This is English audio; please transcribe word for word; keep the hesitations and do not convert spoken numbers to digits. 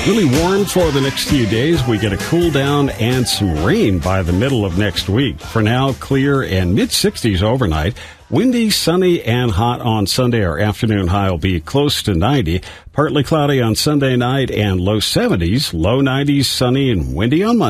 Really warm for the next few days. We get a cool down and some rain by the middle of next week. For now, clear and mid-sixties overnight. Windy, sunny, and hot on Sunday. Our afternoon high will be close to ninety. Partly cloudy on Sunday night and low seventies. Low nineties, sunny and windy on Monday.